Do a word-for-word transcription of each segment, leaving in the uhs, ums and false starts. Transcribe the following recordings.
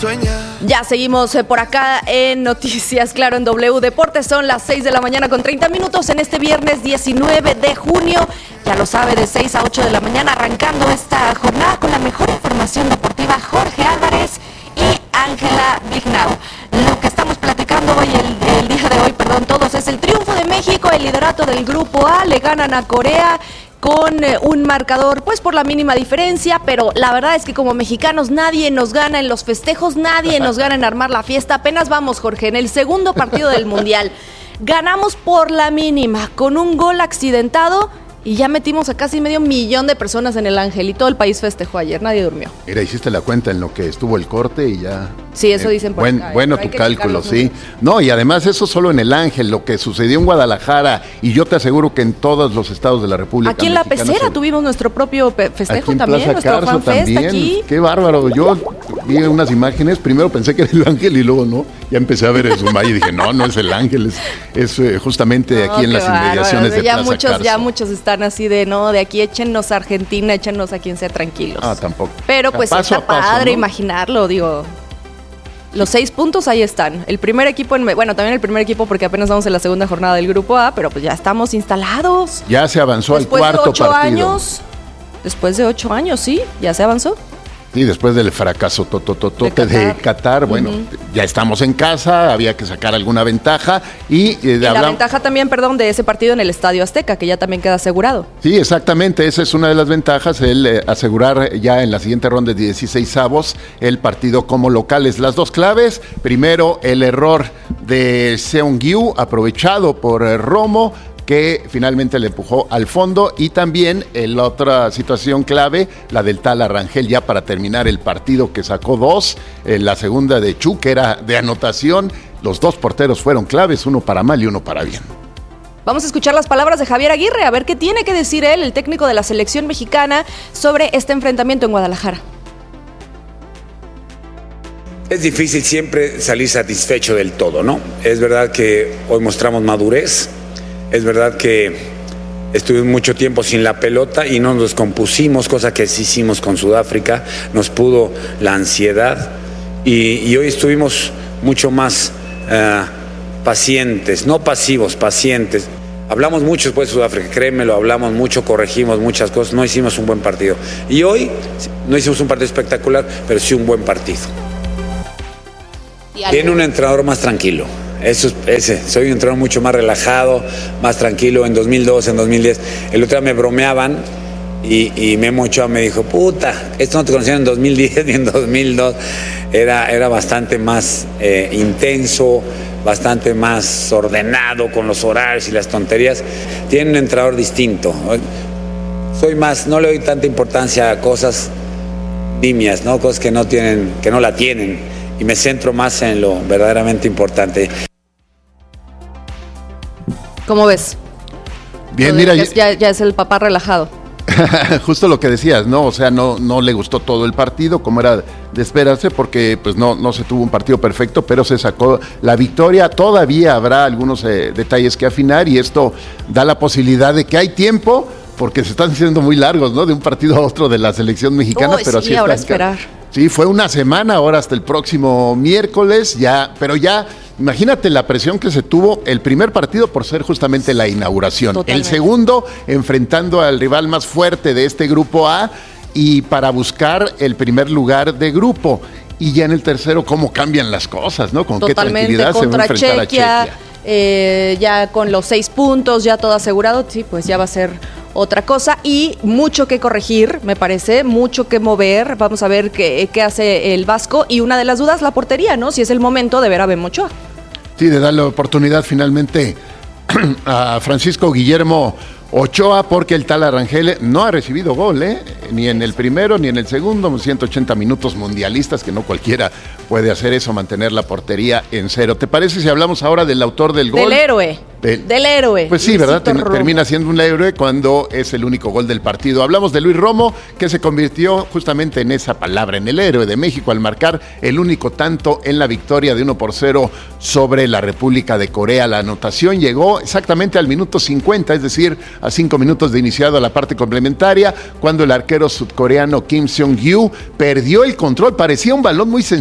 sueña. Ya seguimos eh, por acá en Noticias, claro, en W Deportes. Son las seis de la mañana con treinta minutos en este viernes diecinueve de junio. Ya lo sabe, de seis a ocho de la mañana, arrancando esta jornada con la mejor información deportiva. Jorge Álvarez y Ángela Vignau. Lo que estamos platicando hoy, el, el día de hoy, perdón, todos, es el triunfo de México, el liderato del Grupo A. Le ganan a Corea con eh, un marcador, pues por la mínima diferencia, pero la verdad es que como mexicanos nadie nos gana en los festejos, nadie nos gana en armar la fiesta. Apenas vamos, Jorge, en el segundo partido del Mundial. Ganamos por la mínima, con un gol accidentado, y ya metimos a casi medio millón de personas en el Ángel, y todo el país festejó ayer, nadie durmió. Mira, hiciste la cuenta en lo que estuvo el corte y ya... Sí, eso eh, dicen por buen, acá. Bueno, tu cálculo, sí. No, y además eso solo en el Ángel, lo que sucedió en Guadalajara, y yo te aseguro que en todos los estados de la República Aquí en la Pecera se... tuvimos nuestro propio festejo aquí en también, Plaza nuestro Carso Juan Fest también. aquí. Qué bárbaro, yo vi unas imágenes, primero pensé que era el Ángel y luego no, ya empecé a ver el Zumba y dije, no, no es el Ángel, es, es eh, justamente no, aquí en las bárbaro. inmediaciones de ya Plaza muchos, Carso. Ya muchos están así de, no, de aquí échennos a Argentina, échennos a quien sea, tranquilos. Ah, tampoco. Pero pues paso está a paso, padre, ¿no? Imaginarlo, digo... Los seis puntos ahí están. El primer equipo, en, bueno, también el primer equipo porque apenas vamos en la segunda jornada del Grupo A, pero pues ya estamos instalados. Ya se avanzó después al cuarto de ocho partido. Años, después de ocho años, sí, ya se avanzó. Sí, después del fracaso totototote de, de Qatar, bueno, uh-huh. ya estamos en casa, había que sacar alguna ventaja y... Eh, y la habla... ventaja también, perdón, de ese partido en el Estadio Azteca, que ya también queda asegurado. Sí, exactamente, esa es una de las ventajas, el eh, asegurar ya en la siguiente ronda de dieciseisavos el partido como locales. Las dos claves, primero el error de Seung-Gyu, aprovechado por eh, Romo, que finalmente le empujó al fondo, y también la otra situación clave, la del Tala Rangel, ya para terminar el partido, que sacó dos, eh, la segunda de Chu, que era de anotación. Los dos porteros fueron claves, uno para mal y uno para bien. Vamos a escuchar las palabras de Javier Aguirre, a ver qué tiene que decir él, el técnico de la selección mexicana, sobre este enfrentamiento en Guadalajara. Es difícil siempre salir satisfecho del todo, ¿no? Es verdad que hoy mostramos madurez. Es verdad que estuvimos mucho tiempo sin la pelota y no nos descompusimos, cosa que sí hicimos con Sudáfrica, nos pudo la ansiedad y, y hoy estuvimos mucho más uh, pacientes, no pasivos, pacientes. Hablamos mucho después de Sudáfrica, créemelo, hablamos mucho, corregimos muchas cosas, no hicimos un buen partido. Y hoy no hicimos un partido espectacular, pero sí un buen partido. Tiene un entrenador más tranquilo. Eso es ese, soy un entrenador mucho más relajado, más tranquilo. En dos mil doce, en dos mil diez, el otro día me bromeaban y, y Memo Ochoa me dijo, puta, esto no te conocían en dos mil diez ni en dos mil dos. Era, era bastante más eh, intenso, bastante más ordenado con los horarios y las tonterías. Tiene un entrenador distinto. Soy más, no le doy tanta importancia a cosas nimias, ¿no? Cosas que no tienen, que no la tienen, y me centro más en lo verdaderamente importante. ¿Cómo ves? Bien, mira, ya, ya, ya es el papá relajado. Justo lo que decías, ¿no? O sea, no, no le gustó todo el partido, como era de esperarse, porque pues no, no se tuvo un partido perfecto, pero se sacó la victoria. Todavía habrá algunos eh, detalles que afinar, y esto da la posibilidad de que hay tiempo, porque se están haciendo muy largos, ¿no? De un partido a otro de la selección mexicana, Uy, pero sí, así ahora está. esperar. Sí, fue una semana, ahora hasta el próximo miércoles, ya, pero ya, imagínate la presión que se tuvo el primer partido por ser justamente la inauguración. Totalmente. El segundo, enfrentando al rival más fuerte de este grupo A, y para buscar el primer lugar de grupo. Y ya en el tercero, cómo cambian las cosas, ¿no? Con Totalmente, qué tranquilidad se va a enfrentar Chequia, a Chequia. Eh, ya con los seis puntos, ya todo asegurado, sí, pues ya va a ser otra cosa, y mucho que corregir, me parece, mucho que mover. Vamos a ver qué, qué hace el Vasco, y una de las dudas, la portería, ¿no? Si es el momento de ver a Memo Ochoa. Sí, de darle oportunidad finalmente a Francisco Guillermo Ochoa, porque el Tala Rangel no ha recibido gol, ¿eh? Ni en el primero ni en el segundo, ciento ochenta minutos mundialistas, que no cualquiera puede hacer eso, mantener la portería en cero. ¿Te parece si hablamos ahora del autor del gol? Del héroe. Del, del héroe. Pues sí, ¿verdad? Ten, termina siendo un héroe cuando es el único gol del partido. Hablamos de Luis Romo, que se convirtió justamente en esa palabra, en el héroe de México, al marcar el único tanto en la victoria de uno por cero sobre la República de Corea. La anotación llegó exactamente al minuto cincuenta, es decir, a cinco minutos de iniciado la parte complementaria, cuando el arquero sudcoreano Kim Seung-Gyu perdió el control. Parecía un balón muy sencillo,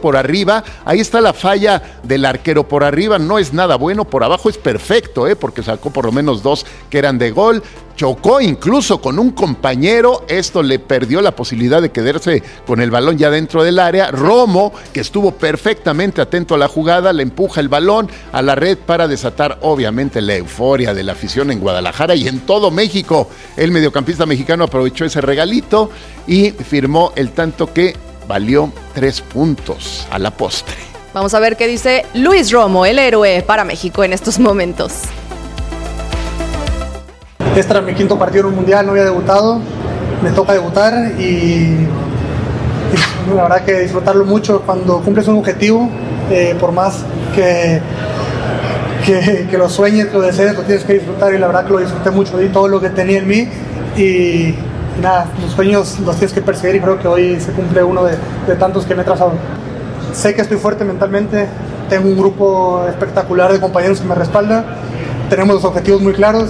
por arriba. Ahí está la falla del arquero. Por arriba no es nada bueno, por abajo es perfecto, ¿eh? Porque sacó por lo menos dos que eran de gol. Chocó incluso con un compañero, esto le perdió la posibilidad de quedarse con el balón ya dentro del área. Romo, que estuvo perfectamente atento a la jugada, le empuja el balón a la red para desatar obviamente la euforia de la afición en Guadalajara y en todo México. El mediocampista mexicano aprovechó ese regalito y firmó el tanto que valió tres puntos a la postre. Vamos a ver qué dice Luis Romo, el héroe para México en estos momentos. Este era mi quinto partido en un mundial, no había debutado, me toca debutar y, y la verdad que disfrutarlo mucho cuando cumples un objetivo, eh, por más que, que, que lo sueñes, que lo desees, lo tienes que disfrutar y la verdad que lo disfruté mucho, di todo lo que tenía en mí y, y nada, los sueños los tienes que perseguir y creo que hoy se cumple uno de, de tantos que me he trazado. Sé que estoy fuerte mentalmente, tengo un grupo espectacular de compañeros que me respaldan, tenemos los objetivos muy claros.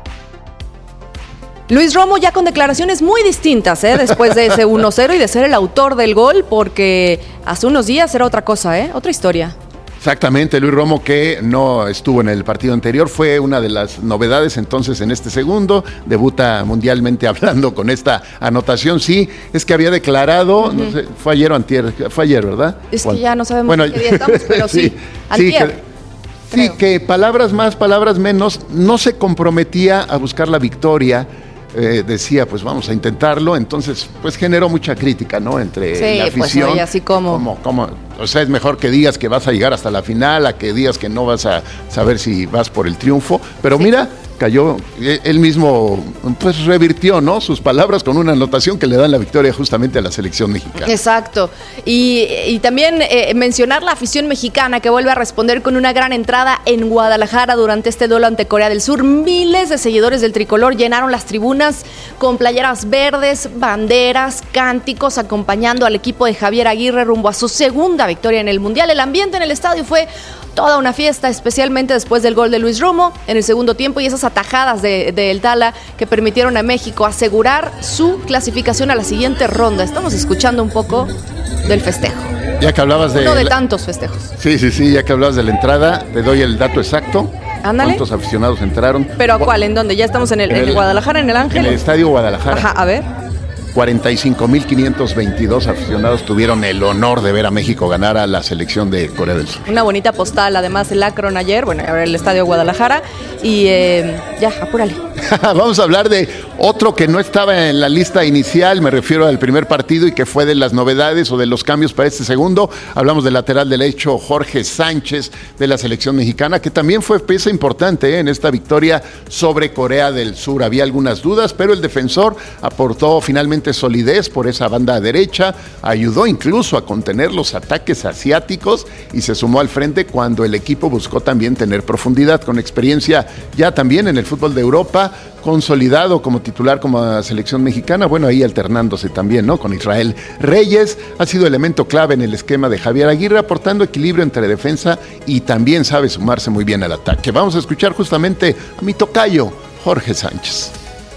Luis Romo ya con declaraciones muy distintas, ¿eh? Después de ese uno cero y de ser el autor del gol, porque hace unos días era otra cosa, ¿eh? Otra historia. Exactamente, Luis Romo, que no estuvo en el partido anterior, fue una de las novedades entonces en este segundo, debuta mundialmente hablando con esta anotación. Sí, es que había declarado, uh-huh. no sé, fue ayer o antier, fue ayer, ¿verdad? Es ¿Cuál? que ya no sabemos bueno, qué día estamos, pero sí, sí antier. Sí, que, sí, que palabras más, palabras menos, no se comprometía a buscar la victoria. Eh, decía, pues vamos a intentarlo, entonces pues generó mucha crítica, ¿no? Entre sí, la afición. Pues, oye, así como... como, como, o sea, es mejor que digas que vas a llegar hasta la final, a que digas que no vas a saber si vas por el triunfo, pero sí. Mira, cayó, él mismo pues revirtió, ¿no? Sus palabras con una anotación que le dan la victoria justamente a la selección mexicana. Exacto, y, y también eh, mencionar la afición mexicana que vuelve a responder con una gran entrada en Guadalajara durante este duelo ante Corea del Sur. Miles de seguidores del tricolor llenaron las tribunas con playeras verdes, banderas, cánticos, acompañando al equipo de Javier Aguirre rumbo a su segunda victoria en el Mundial. El ambiente en el estadio fue toda una fiesta, especialmente después del gol de Luis Romo en el segundo tiempo y esas atajadas de, de El Tala que permitieron a México asegurar su clasificación a la siguiente ronda. Estamos escuchando un poco del festejo. Ya que hablabas de... Uno de tantos festejos. Sí, sí, sí, ya que hablabas de la entrada, te doy el dato exacto. Ándale. ¿Cuántos aficionados entraron? ¿Pero a cuál? ¿En dónde? ¿Ya estamos en el, en el, en el Guadalajara, en el Ángel? En el Estadio Guadalajara. Ajá, a ver. cuarenta y cinco mil quinientos veintidós aficionados tuvieron el honor de ver a México ganar a la selección de Corea del Sur. Una bonita postal, además el Akron ayer, bueno, ahora el Estadio Guadalajara y eh, ya, apúrale. Vamos a hablar de otro que no estaba en la lista inicial, me refiero al primer partido y que fue de las novedades o de los cambios para este segundo. Hablamos del lateral derecho Jorge Sánchez de la selección mexicana, que también fue pieza importante ¿eh? en esta victoria sobre Corea del Sur. Había algunas dudas, pero el defensor aportó finalmente solidez por esa banda derecha, ayudó incluso a contener los ataques asiáticos y se sumó al frente cuando el equipo buscó también tener profundidad, con experiencia ya también en el fútbol de Europa, consolidado como titular como selección mexicana, bueno, ahí alternándose también, ¿no? Con Israel Reyes, ha sido elemento clave en el esquema de Javier Aguirre, aportando equilibrio entre defensa y también sabe sumarse muy bien al ataque. Vamos a escuchar justamente a mi tocayo, Jorge Sánchez.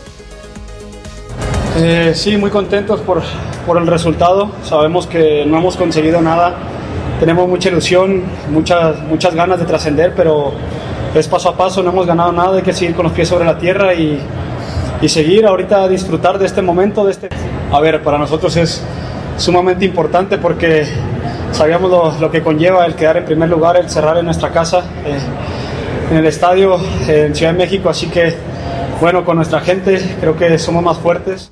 Eh, sí, muy contentos por, por el resultado. Sabemos que no hemos conseguido nada. Tenemos mucha ilusión, muchas, muchas ganas de trascender, pero es paso a paso, no hemos ganado nada. Hay que seguir con los pies sobre la tierra y, y seguir ahorita a disfrutar de este momento. De este... A ver, para nosotros es sumamente importante porque sabíamos lo, lo que conlleva el quedar en primer lugar, el cerrar en nuestra casa, eh, en el estadio, eh, en Ciudad de México. Así que, bueno, con nuestra gente creo que somos más fuertes.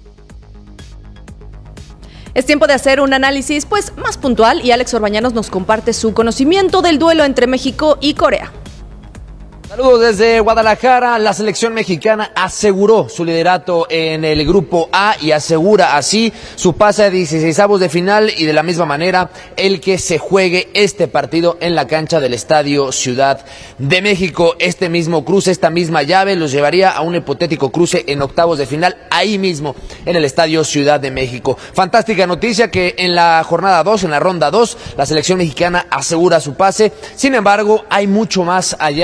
Es tiempo de hacer un análisis pues más puntual y Alex Orbañanos nos comparte su conocimiento del duelo entre México y Corea. Saludos desde Guadalajara. La selección mexicana aseguró su liderato en el grupo A y asegura así su pase a dieciseisavos de final y de la misma manera el que se juegue este partido en la cancha del Estadio Ciudad de México. Este mismo cruce, esta misma llave los llevaría a un hipotético cruce en octavos de final ahí mismo en el Estadio Ciudad de México. Fantástica noticia que en la jornada dos, en la ronda dos, la selección mexicana asegura su pase. Sin embargo, hay mucho más allá de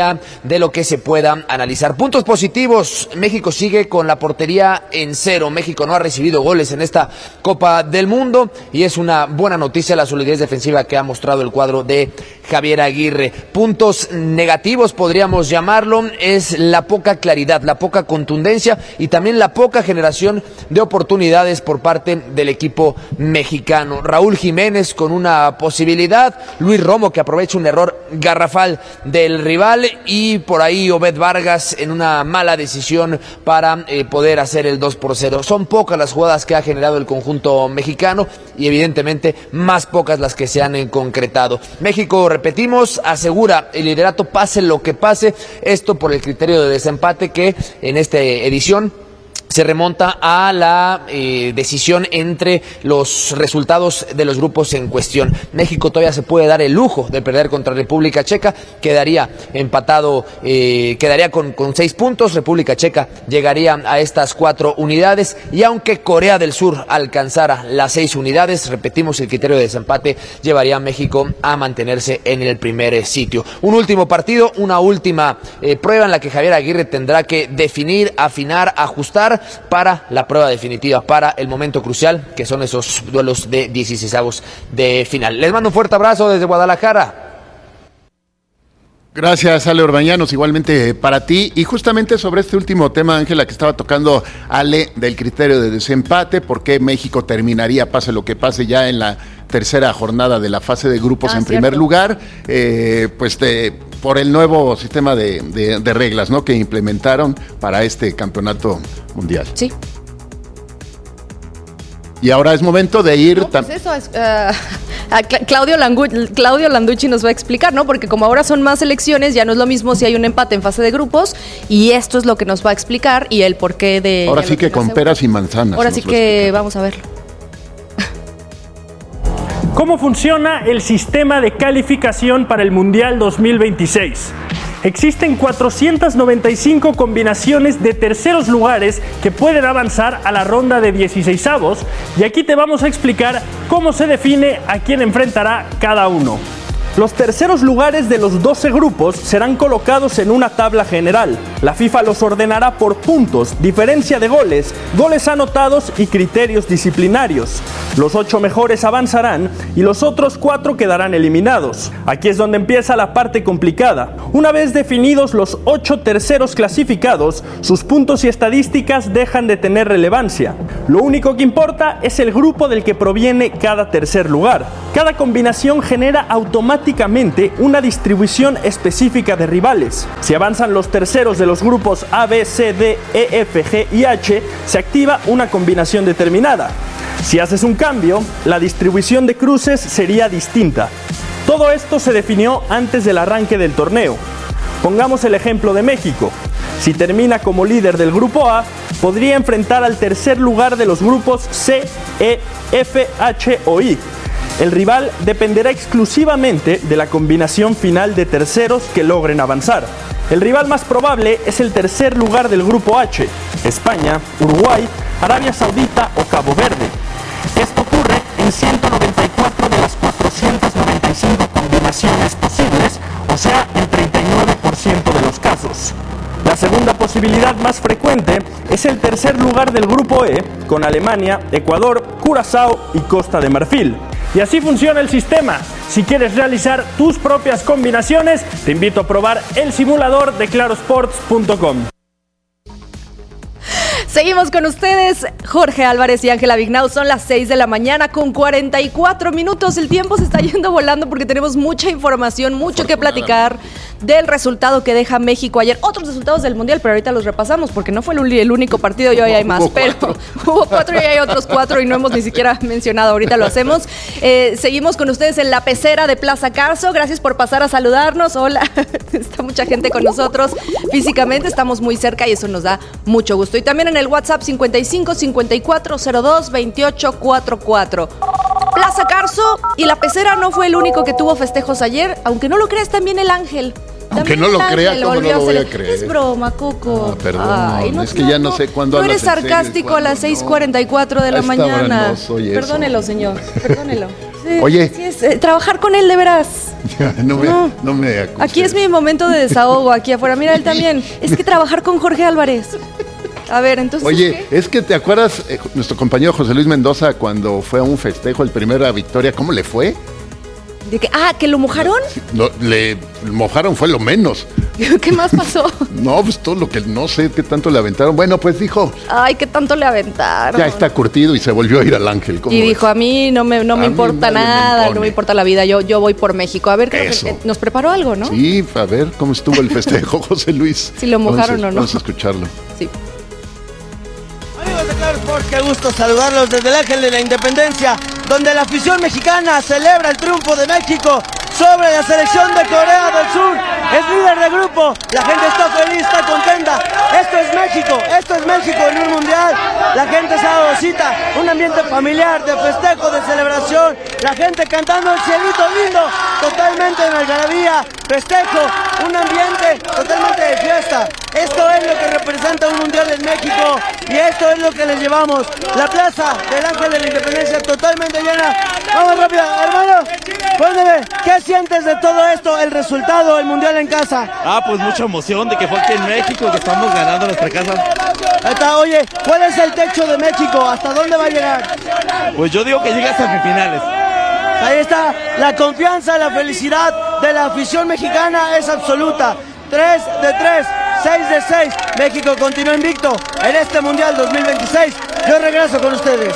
de lo que se pueda analizar. Puntos positivos, México sigue con la portería en cero. México no ha recibido goles en esta Copa del Mundo y es una buena noticia la solidez defensiva que ha mostrado el cuadro de Javier Aguirre. Puntos negativos, podríamos llamarlo, es la poca claridad, la poca contundencia y también la poca generación de oportunidades por parte del equipo mexicano. Raúl Jiménez con una posibilidad, Luis Romo que aprovecha un error garrafal del rival y por ahí Obed Vargas en una mala decisión para eh, poder hacer el dos por cero. Son pocas las jugadas que ha generado el conjunto mexicano y evidentemente más pocas las que se han eh, concretado. México, repetimos, asegura el liderato pase lo que pase, esto por el criterio de desempate que en esta edición se remonta a la eh, decisión entre los resultados de los grupos en cuestión. México todavía se puede dar el lujo de perder contra República Checa, quedaría empatado, eh, quedaría con, con seis puntos, República Checa llegaría a estas cuatro unidades y aunque Corea del Sur alcanzara las seis unidades, repetimos el criterio de desempate, llevaría a México a mantenerse en el primer sitio. Un último partido, una última eh, prueba en la que Javier Aguirre tendrá que definir, afinar, ajustar para la prueba definitiva, para el momento crucial, que son esos duelos de dieciseisavos de final. Les mando un fuerte abrazo desde Guadalajara. Gracias, Ale Orbañanos, igualmente para ti. Y justamente sobre este último tema, Ángela, que estaba tocando Ale, del criterio de desempate, por qué México terminaría, pase lo que pase, ya en la tercera jornada de la fase de grupos ah, en cierto. primer lugar, eh, pues de, por el nuevo sistema de, de, de reglas, ¿no?, que implementaron para este campeonato mundial. Sí. Y ahora es momento de ir... No, pues eso es, uh, Claudio, Langu- Claudio Landucci nos va a explicar, ¿no? Porque como ahora son más elecciones, ya no es lo mismo si hay un empate en fase de grupos, y esto es lo que nos va a explicar y el porqué de... Ahora sí que con peras y manzanas. Ahora sí que vamos a verlo. ¿Cómo funciona el sistema de calificación para el Mundial dos mil veintiséis? Existen cuatrocientas noventa y cinco combinaciones de terceros lugares que pueden avanzar a la ronda de dieciseisavos y aquí te vamos a explicar cómo se define a quién enfrentará cada uno. Los terceros lugares de los doce grupos serán colocados en una tabla general. La FIFA los ordenará por puntos, diferencia de goles, goles anotados y criterios disciplinarios. Los ocho mejores avanzarán y los otros cuatro quedarán eliminados. Aquí es donde empieza la parte complicada. Una vez definidos los ocho terceros clasificados, sus puntos y estadísticas dejan de tener relevancia. Lo único que importa es el grupo del que proviene cada tercer lugar. Cada combinación genera automáticamente una distribución específica de rivales. Si avanzan los terceros de los grupos A, B, C, D, E, F, G y H, se activa una combinación determinada. Si haces un cambio, la distribución de cruces sería distinta. Todo esto se definió antes del arranque del torneo. Pongamos el ejemplo de México. Si termina como líder del grupo A, podría enfrentar al tercer lugar de los grupos C, E, F, H o I. El rival dependerá exclusivamente de la combinación final de terceros que logren avanzar. El rival más probable es el tercer lugar del grupo H, España, Uruguay, Arabia Saudita o Cabo Verde. Esto ocurre en ciento noventa y cuatro de las cuatrocientas noventa y cinco combinaciones posibles, o sea, en treinta y nueve por ciento de los casos. La segunda posibilidad más frecuente es el tercer lugar del grupo E, con Alemania, Ecuador, Curazao y Costa de Marfil. Y así funciona el sistema. Si quieres realizar tus propias combinaciones, te invito a probar el simulador de claro sports punto com. Seguimos con ustedes, Jorge Álvarez y Ángela Vignau. Son las seis de la mañana con cuarenta y cuatro minutos. El tiempo se está yendo volando porque tenemos mucha información, mucho que platicar del resultado que deja México ayer. Otros resultados del Mundial, pero ahorita los repasamos porque no fue el único partido y hoy hay más. Hubo pero cuatro. Hubo cuatro y hay otros cuatro y no hemos ni siquiera mencionado. Ahorita lo hacemos. Eh, seguimos con ustedes en la pecera de Plaza Carso. Gracias por pasar a saludarnos. Hola, está mucha gente con nosotros. Físicamente estamos muy cerca y eso nos da mucho gusto. Y también en el WhatsApp cincuenta y cinco, cincuenta y cuatro, cero dos, veintiocho, cuarenta y cuatro. Plaza Carso y la pecera no fue el único que tuvo festejos ayer, aunque no lo creas, también el Ángel. Aunque También no lo el crea, Ángel ¿cómo no volvió lo voy hacer- a creer? Es broma, Coco. Ah, perdón, es que ya no sé cuándo No eres hablas en serio y sarcástico a las cuándo no. seis cuarenta y cuatro de la A esta hora mañana. no soy eso. Perdónelo, señor, perdónelo. Sí, Oye. sí es, eh, trabajar con él de veras. no me, No. no me acuses. Aquí es mi momento de desahogo, aquí afuera. Mira, él también. Es que trabajar con Jorge Álvarez. A ver, entonces. Oye, ¿qué? es que te acuerdas, eh, nuestro compañero José Luis Mendoza, cuando fue a un festejo, el primera victoria, ¿cómo le fue? ¿De que, ah, que lo mojaron? No, le mojaron, fue lo menos. ¿Qué más pasó? No, pues todo lo que no sé qué tanto le aventaron. Bueno, pues dijo, Ay, qué tanto le aventaron. ya está curtido y se volvió a ir al Ángel. ¿Cómo Y ves? dijo, a mí no me, no me A mí importa nadie me nada, impone. no me importa la vida, yo, yo voy por México. A ver, creo Eso. que eh, nos preparó algo, ¿no? Sí, a ver cómo estuvo el festejo, José Luis. Si lo mojaron Entonces, o no. Vamos a escucharlo. Sí. Amigos de Claro Sport, qué gusto saludarlos desde el Ángel de la Independencia, donde la afición mexicana celebra el triunfo de México sobre la selección de Corea del Sur. Es líder de grupo, la gente está feliz, está contenta. Esto es México, esto es México en un mundial. La gente se ha dado cita, un ambiente familiar, de festejo, de celebración. La gente cantando el cielito lindo, totalmente en algarabía, festejo, un ambiente totalmente de fiesta. Esto es lo que representa un mundial en México y esto es lo que les llevamos. La plaza del Ángel de la Independencia totalmente llena. Vamos rápido, hermano, cuéntame, ¿qué sientes de todo esto, el resultado, el mundial en casa? Ah, pues mucha emoción de que fue aquí en México, que estamos ganando nuestra casa. Ahí está, oye, ¿cuál es el techo de México? ¿Hasta dónde va a llegar? Pues yo digo que llega hasta semifinales. Ahí está, la confianza, la felicidad de la afición mexicana es absoluta. tres de tres, seis de seis. México continúa invicto en este Mundial dos mil veintiséis. Yo regreso con ustedes.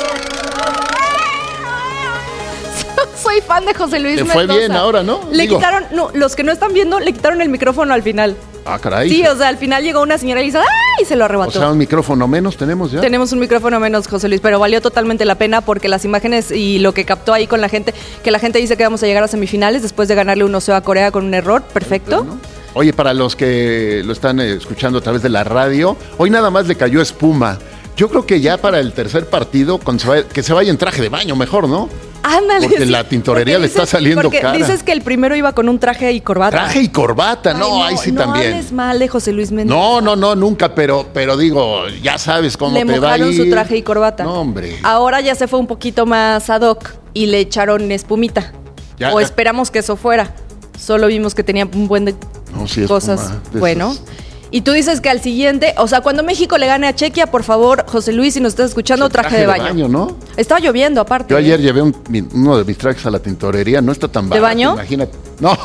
Soy fan de José Luis Te Mendoza. fue bien ahora, ¿no? Le Digo. quitaron, no, los que no están viendo, le quitaron el micrófono al final. Ah, caray. Sí, o sea, al final llegó una señora y hizo ¡ay! Y se lo arrebató. O sea, un micrófono menos tenemos ya. Tenemos un micrófono menos, José Luis, pero valió totalmente la pena porque las imágenes y lo que captó ahí con la gente, que la gente dice que vamos a llegar a semifinales después de ganarle uno cero a Corea con un error, perfecto. ¿No? Oye, para los que lo están eh, escuchando a través de la radio, hoy nada más le cayó espuma. Yo creo que ya para el tercer partido, cuando se vaya- que se vaya en traje de baño mejor, ¿no? Ándale. Porque sí, la tintorería porque le está dices- saliendo porque cara. dices que el primero iba con un traje y corbata. Traje y corbata, Ay, no, ahí sí no también. hables mal de José Luis Mendoza. No, no, no, nunca, pero, pero digo, ya sabes cómo Le te va a mojaron ir. su traje y corbata. No, hombre. Ahora ya se fue un poquito más ad hoc y le echaron espumita. Ya, o ya. esperamos que eso fuera. Solo vimos que tenía un buen de No, sí, cosas. espuma, de Bueno. esas. Y tú dices que al siguiente, o sea, cuando México le gane a Chequia, por favor, José Luis, si nos estás escuchando, traje, de baño. ¿no? Estaba lloviendo aparte. Yo ayer ¿eh? llevé un- mi- uno de mis trajes a la tintorería, no está tan ¿De barato, baño? imagínate. No,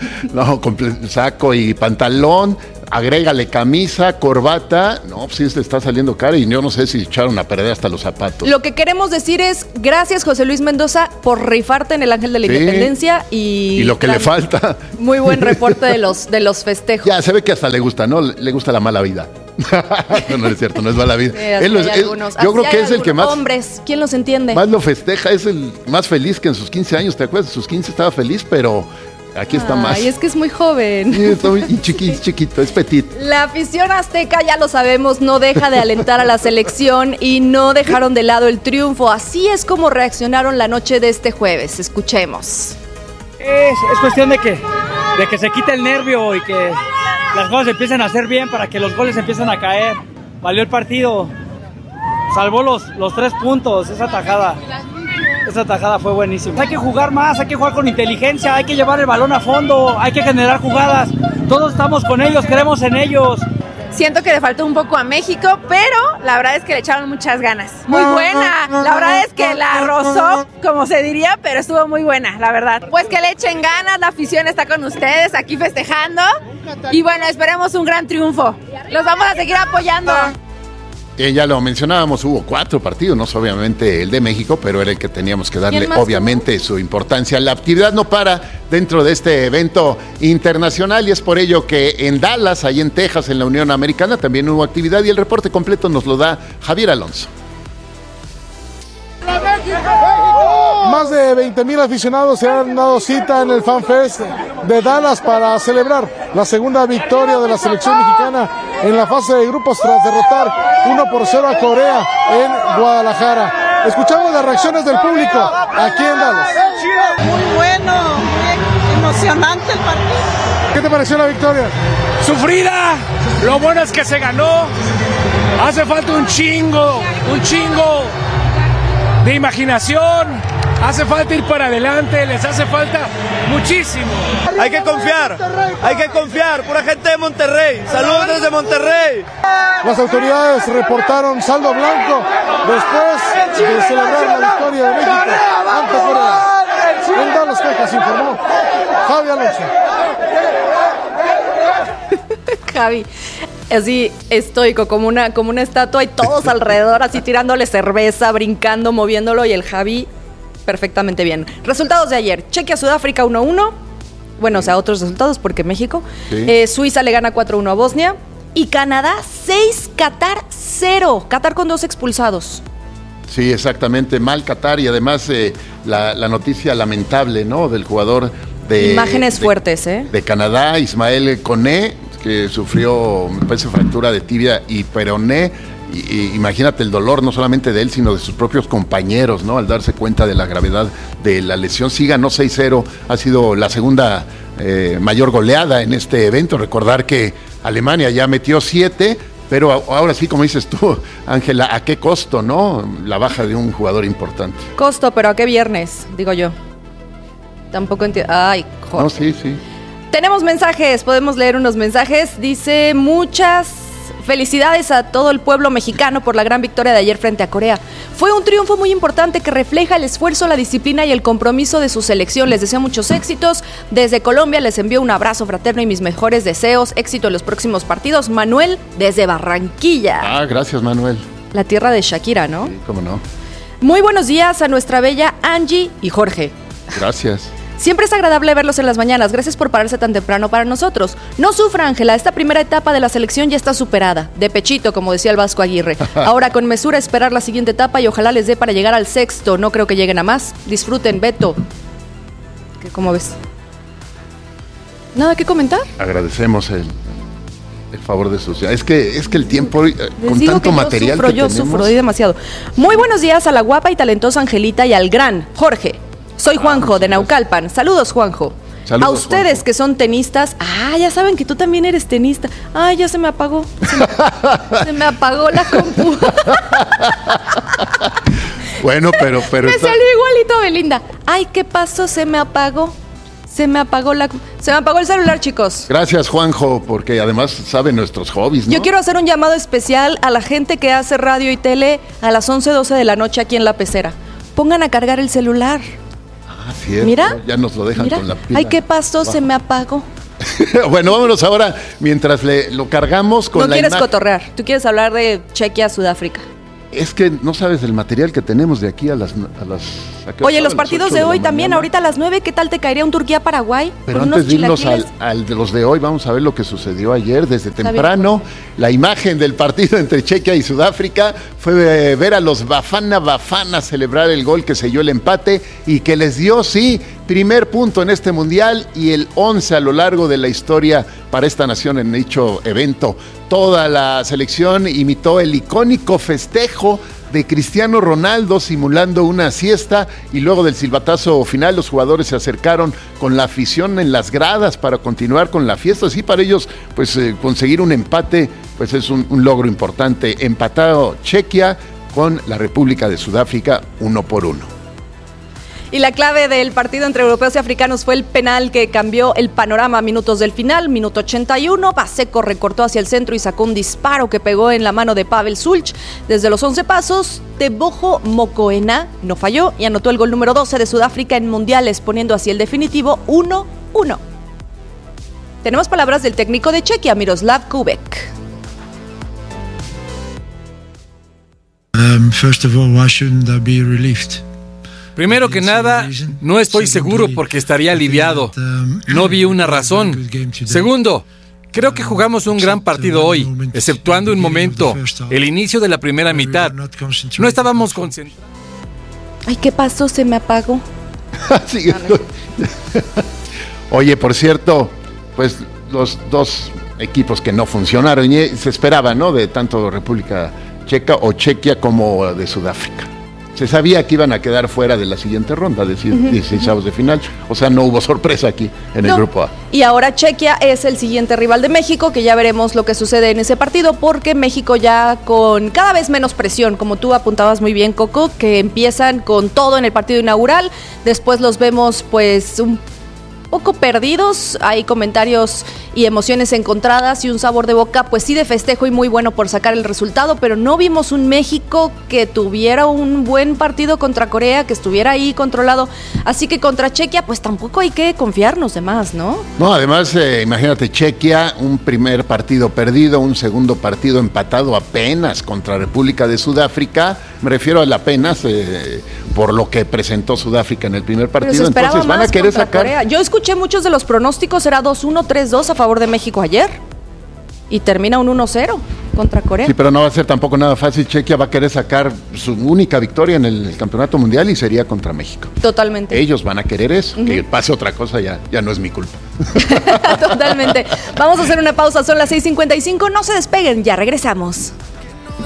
no, comple- saco y pantalón, agrégale camisa, corbata. No, pues sí, le está saliendo cara y yo no sé si echaron a perder hasta los zapatos. Lo que queremos decir es gracias, José Luis Mendoza, por rifarte en el Ángel de la Sí. Independencia y... Y lo que le tan- falta. Muy buen reporte de los, de los festejos. Ya, se ve que hasta le gusta, ¿no? Le le gusta la mala vida. no, no es cierto, no es mala vida. Sí, así Él lo es- hay él- algunos, yo así creo que hay es el que algunos. más, Hombres, ¿quién los entiende? más lo festeja, es el más feliz que en sus quince años. ¿Te acuerdas? En sus quince estaba feliz, pero aquí está más. Ay, es que es muy joven. Sí, está muy- y chiquito, chiquito, es petit. La afición azteca, ya lo sabemos, no deja de alentar a la selección y no dejaron de lado el triunfo. Así es como reaccionaron la noche de este jueves. Escuchemos. Es, es cuestión de que, de que se quite el nervio y que las cosas empiecen a hacer bien para que los goles empiecen a caer. Valió el partido, salvó los, los tres puntos, esa tajada. Esa tajada fue buenísima. Hay que jugar más, hay que jugar con inteligencia, hay que llevar el balón a fondo, hay que generar jugadas. Todos estamos con ellos, creemos en ellos. Siento que le faltó un poco a México, pero la verdad es que le echaron muchas ganas. Muy buena, la verdad es que la rozó, como se diría, pero estuvo muy buena, la verdad. Pues que le echen ganas, la afición está con ustedes aquí festejando. Y bueno, esperemos un gran triunfo. Los vamos a seguir apoyando. Eh, ya lo mencionábamos, hubo cuatro partidos, no obviamente el de México, pero era el que teníamos que darle ¿Quién más obviamente su importancia. La actividad no para dentro de este evento internacional y es por ello que en Dallas, ahí en Texas, en la Unión Americana, también hubo actividad y el reporte completo nos lo da Javier Alonso. Más de veinte mil aficionados se han dado cita en el FanFest de Dallas para celebrar la segunda victoria de la selección mexicana en la fase de grupos tras derrotar uno por cero a Corea en Guadalajara. Escuchamos las reacciones del público aquí en Dallas. Muy bueno, muy emocionante el partido. ¿Qué te pareció la victoria? Sufrida, lo bueno es que se ganó. Hace falta un chingo, un chingo de imaginación, hace falta ir para adelante, les hace falta muchísimo. Hay que confiar, hay que confiar, pura gente de Monterrey. Saludos desde Monterrey. Las autoridades reportaron saldo blanco después de celebrar la victoria de México ante Corea. En Dallas, Texas, informó Javi Alonso. Javi, así estoico, como una, como una estatua y todos alrededor así tirándole cerveza, brincando, moviéndolo y el Javi perfectamente bien. Resultados de ayer, Chequia-Sudáfrica uno uno, bueno, o sea, otros resultados porque México, sí. eh, Suiza le gana cuatro uno a Bosnia y Canadá seis, Qatar cero, Qatar con dos expulsados. Sí, exactamente, mal Qatar y además eh, la, la noticia lamentable, ¿no?, del jugador de... Imágenes de, fuertes, ¿eh? De Canadá, Ismael Koné, que sufrió, me parece, fractura de tibia y peroné. Y, y, imagínate el dolor no solamente de él, sino de sus propios compañeros, ¿no?, al darse cuenta de la gravedad de la lesión. Sí ganó seis cero, ha sido la segunda eh, mayor goleada en este evento. Recordar que Alemania ya metió siete, pero ahora sí, como dices tú, Ángela, ¿a qué costo, no? La baja de un jugador importante. Costo, pero ¿a qué viernes? Digo yo. Tampoco entiendo. Ay, joder. No, sí, sí. Tenemos mensajes, podemos leer unos mensajes. Dice, muchas felicidades a todo el pueblo mexicano por la gran victoria de ayer frente a Corea. Fue un triunfo muy importante que refleja el esfuerzo, la disciplina y el compromiso de su selección. Les deseo muchos éxitos. Desde Colombia les envío un abrazo fraterno y mis mejores deseos. Éxito en los próximos partidos. Manuel, desde Barranquilla. Ah, gracias, Manuel. La tierra de Shakira, ¿no? Sí, cómo no. Muy buenos días a nuestra bella Angie y Jorge. Gracias. Siempre es agradable verlos en las mañanas. Gracias por pararse tan temprano para nosotros. No sufra, Ángela. Esta primera etapa de la selección ya está superada. De pechito, como decía el Vasco Aguirre. Ahora con mesura esperar la siguiente etapa y ojalá les dé para llegar al sexto. No creo que lleguen a más. Disfruten, Beto. ¿Qué, ¿Cómo ves? ¿Nada que comentar? Agradecemos el, el favor de sus... Es que, es que el tiempo, eh, con digo tanto que material yo sufro, que yo tenemos... sufro, doy demasiado. Muy buenos días a la guapa y talentosa Angelita y al gran Jorge. Soy Juanjo ah, de Naucalpan. Saludos, Juanjo. Saludos, a ustedes, Juanjo, que son tenistas. Ah, ya saben que tú también eres tenista. Ah, ya se me apagó. Se me, se me apagó la compu. Bueno, pero... pero me está... salió igualito, Belinda. Ay, ¿qué pasó? Se me apagó. Se me apagó la... Se me apagó el celular, chicos. Gracias, Juanjo, porque además sabe nuestros hobbies, ¿no? Yo quiero hacer un llamado especial a la gente que hace radio y tele a las once, doce de la noche aquí en La Pecera. Pongan a cargar el celular. Ah, cierto. Mira, ya nos lo dejan mira. Con la pila. Ay, ¿qué pasó? Wow. Se me apagó. Bueno, vámonos ahora, mientras le, lo cargamos con no la quieres ima- cotorrear, tú quieres hablar de Chequia, Sudáfrica. Es que no sabes el material que tenemos de aquí a las... A las a Oye, los partidos de, de hoy también, ahorita a las nueve, ¿qué tal te caería un Turquía-Paraguay? Pero antes de irnos al, al de los de hoy, vamos a ver lo que sucedió ayer desde temprano. La imagen del partido entre Chequia y Sudáfrica fue ver a los Bafana Bafana celebrar el gol que selló el empate y que les dio, sí, primer punto en este mundial y el once a lo largo de la historia para esta nación en dicho evento. Toda la selección imitó el icónico festejo de Cristiano Ronaldo simulando una siesta y luego del silbatazo final los jugadores se acercaron con la afición en las gradas para continuar con la fiesta. Así para ellos pues eh, conseguir un empate pues es un, un logro importante. Empatado Chequia con la República de Sudáfrica uno por uno. Y la clave del partido entre europeos y africanos fue el penal que cambió el panorama a minutos del final. Minuto ochenta y uno, Paseco recortó hacia el centro y sacó un disparo que pegó en la mano de Pavel Sulch. Desde los once pasos, Teboho Mokoena no falló y anotó el gol número doce de Sudáfrica en mundiales, poniendo así el definitivo uno uno. Tenemos palabras del técnico de Chequia, Miroslav Kubek. Um, first of all, why shouldn't I be relieved? Primero que nada, no estoy seguro porque estaría aliviado. No vi una razón. Segundo, creo que jugamos un gran partido hoy, exceptuando un momento, el inicio de la primera mitad. No estábamos concentrados. Ay, ¿qué pasó? Se me apagó. Sí. Oye, por cierto, pues los dos equipos que no funcionaron, se esperaba, ¿no? De tanto República Checa o Chequia como de Sudáfrica. Se sabía que iban a quedar fuera de la siguiente ronda, de dieciseisavos de final. O sea, no hubo sorpresa aquí en el no. grupo A. Y ahora Chequia es el siguiente rival de México, que ya veremos lo que sucede en ese partido, porque México ya con cada vez menos presión, como tú apuntabas muy bien, Coco, que empiezan con todo en el partido inaugural, después los vemos pues un poco perdidos, hay comentarios y emociones encontradas y un sabor de boca pues sí de festejo y muy bueno por sacar el resultado, pero no vimos un México que tuviera un buen partido contra Corea, que estuviera ahí controlado, así que contra Chequia pues tampoco hay que confiarnos de más, ¿no? No, además eh, imagínate, Chequia, un primer partido perdido, un segundo partido empatado apenas contra República de Sudáfrica, me refiero al apenas eh, por lo que presentó Sudáfrica en el primer partido, entonces van a querer sacar... Corea. Yo escuché muchos de los pronósticos, era dos uno, tres dos a favor de México ayer y termina un uno cero contra Corea. Sí, pero no va a ser tampoco nada fácil. Chequia va a querer sacar su única victoria en el campeonato mundial y sería contra México. Totalmente. Ellos van a querer eso, uh-huh. que pase otra cosa ya, ya no es mi culpa. Totalmente. Vamos a hacer una pausa, son las seis cincuenta y cinco, no se despeguen, ya regresamos.